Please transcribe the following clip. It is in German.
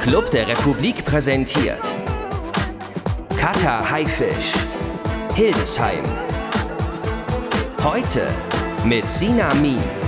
Club der Republik präsentiert Katar Haifisch, Hildesheim. Heute mit Sina Min.